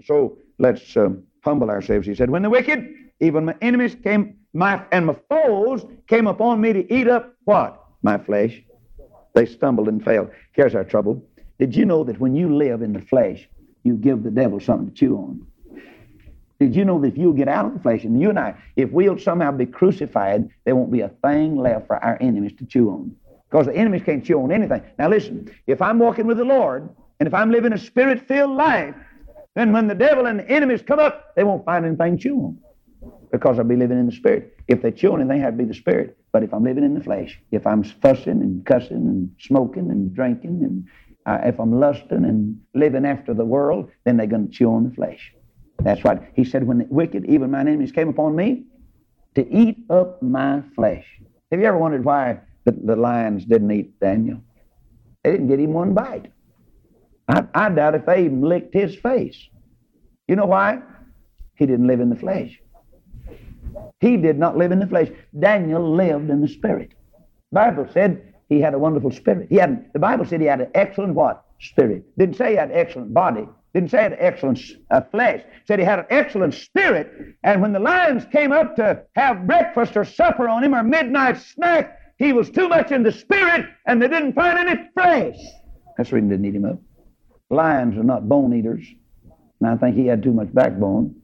So let's humble ourselves. He said, when the wicked, even my enemies and my foes came upon me to eat up what? My flesh. They stumbled and fell. Here's our trouble. Did you know that when you live in the flesh, you give the devil something to chew on? Did you know that if you'll get out of the flesh, and you and I, if we'll somehow be crucified, there won't be a thing left for our enemies to chew on? Because the enemies can't chew on anything. Now listen, if I'm walking with the Lord, and if I'm living a Spirit-filled life, then when the devil and the enemies come up, they won't find anything to chew on, because I'll be living in the Spirit. If they chew on anything, it had to be the Spirit. But if I'm living in the flesh, if I'm fussing and cussing and smoking and drinking, and if I'm lusting and living after the world, then they're going to chew on the flesh. That's right. He said, when the wicked, even mine enemies, came upon me to eat up my flesh. Have you ever wondered why the lions didn't eat Daniel? They didn't get him one bite. I doubt if they even licked his face. You know why? He didn't live in the flesh. He did not live in the flesh. Daniel lived in the Spirit. The Bible said he had a wonderful spirit. The Bible said he had an excellent what? Spirit. Didn't say he had an excellent body. Didn't say he had an excellent flesh. Said he had an excellent spirit. And when the lions came up to have breakfast or supper on him or midnight snack, he was too much in the Spirit and they didn't find any flesh. That's the reason they didn't eat him up. Lions are not bone eaters. And I think he had too much backbone.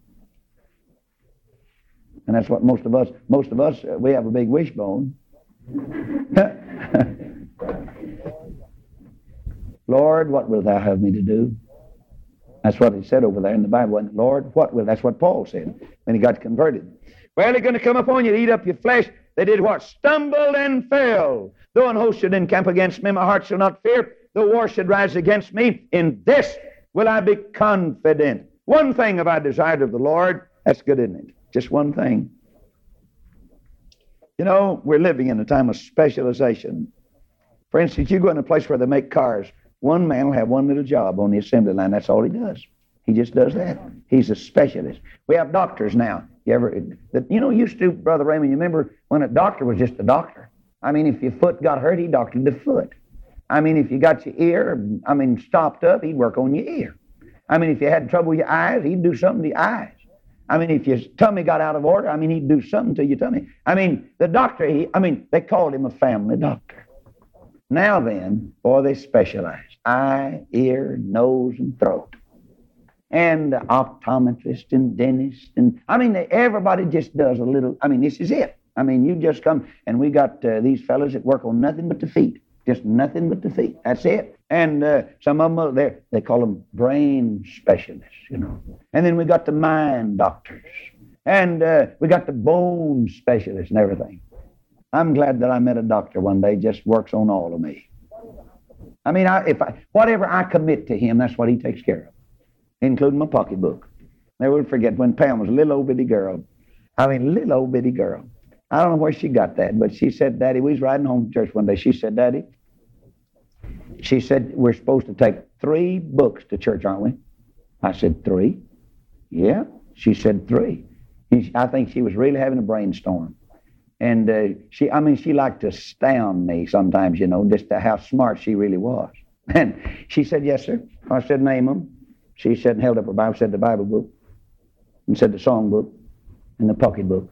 And that's what most of us, we have a big wishbone. Lord, what wilt thou have me to do? That's what he said over there in the Bible. And Lord, what will? That's what Paul said when he got converted. Well, they're going to come upon you to eat up your flesh. They did what? Stumbled and fell. Though an host should encamp against me, my heart shall not fear. Though war should rise against me, in this will I be confident. One thing have I desired of the Lord. That's good, isn't it? Just one thing. You know, we're living in a time of specialization. For instance, you go in a place where they make cars. One man will have one little job on the assembly line. That's all he does. He just does that. He's a specialist. We have doctors now. Used to, Brother Raymond, you remember when a doctor was just a doctor? I mean, if your foot got hurt, he doctored the foot. I mean, if you got your ear, stopped up, he'd work on your ear. I mean, if you had trouble with your eyes, he'd do something to your eyes. I mean, if your tummy got out of order, he'd do something to your tummy. The doctor, they called him a family doctor. Now then, boy, they specialize. Eye, ear, nose, and throat. And optometrist and dentist. And everybody just does a little. This is it. You just come, and we got these fellas that work on nothing but the feet. Just nothing but the feet. That's it. And some of them, they call them brain specialists, And then we got the mind doctors. And we got the bone specialists and everything. I'm glad that I met a doctor one day, just works on all of me. Whatever I commit to him, that's what he takes care of, including my pocketbook. Never will forget when Pam was a little old bitty girl. Little old bitty girl. I don't know where she got that, but she said, Daddy, we was riding home from church one day. She said, Daddy, we're supposed to take 3 books to church, aren't we? I said, 3? Yeah. She said, 3. I think she was really having a brainstorm. And she liked to astound me sometimes, just how smart she really was. And she said, yes, sir. I said, name them. She said, and held up her Bible, said the Bible book, and said the song book, and the pocketbook.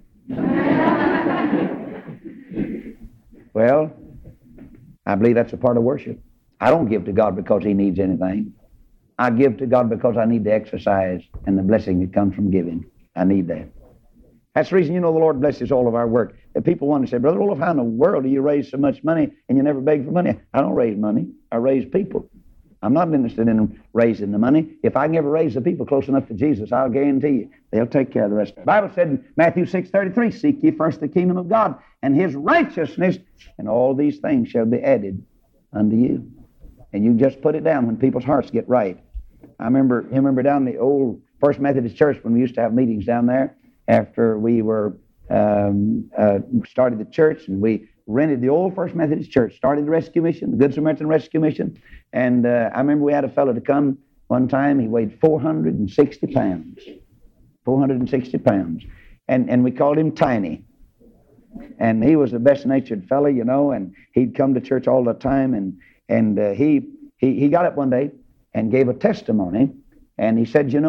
Well, I believe that's a part of worship. I don't give to God because he needs anything. I give to God because I need the exercise and the blessing that comes from giving. I need that. That's the reason, the Lord blesses all of our work. If people want to say, Brother Olaf, how in the world do you raise so much money and you never beg for money? I don't raise money. I raise people. I'm not interested in raising the money. If I can ever raise the people close enough to Jesus, I'll guarantee you, they'll take care of the rest. The Bible said in Matthew 6:33, seek ye first the kingdom of God and his righteousness, and all these things shall be added unto you. And you just put it down when people's hearts get right. I remember down the old First Methodist Church when we used to have meetings down there after we were started the church, and we rented the old First Methodist Church, started the Rescue Mission, the Good Samaritan Rescue Mission. And I remember we had a fellow to come one time. He weighed 460 pounds. 460 pounds. And we called him Tiny. And he was the best-natured fellow, and he'd come to church all the time. And he got up one day and gave a testimony. And he said,